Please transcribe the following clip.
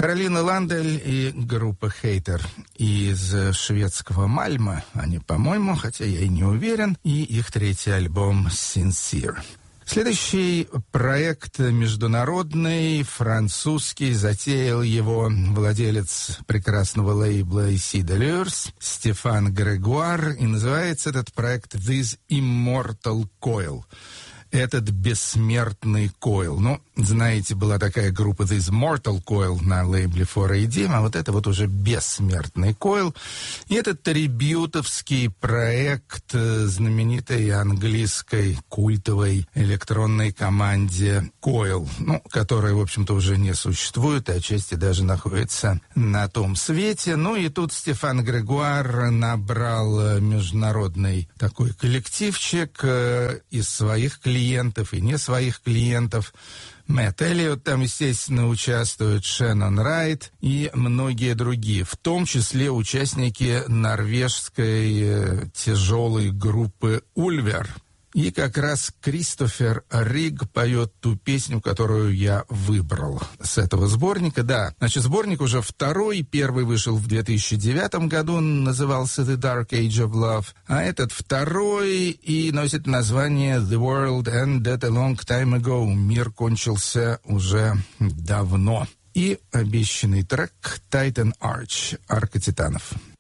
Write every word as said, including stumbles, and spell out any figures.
Каролина Ландель и группа «Хейтер» из шведского Мальмö, они, по-моему, хотя я и не уверен, и их третий альбом «Sincere». Следующий проект международный, французский, затеял его владелец прекрасного лейбла Ici de Lurs Стефан Грегуар, и называется этот проект «This Immortal Coil». Этот бессмертный койл. Ну, знаете, была такая группа This Mortal Coil на лейбле фор эй ди, а вот это вот уже бессмертный койл. И это трибьютовский проект знаменитой английской культовой электронной команде Coil, ну, которая, в общем-то, уже не существует, и отчасти даже находится на том свете. Ну, и тут Стефан Грегуар набрал международный такой коллективчик из своих клиентов, клиентов и не своих клиентов. Мэтт Эллиот там, естественно, участвует, Шеннон Райт и многие другие, в том числе участники норвежской э, тяжелой группы «Ульвер». И как раз Кристофер Риг поет ту песню, которую я выбрал с этого сборника. Да, значит, сборник уже второй, первый вышел в две тысячи девятом году, он назывался The Dark Age of Love, а этот второй и носит название The World Ended a Long Time Ago. Мир кончился уже давно. И обещанный трек Titan Arch, Арка Титанов.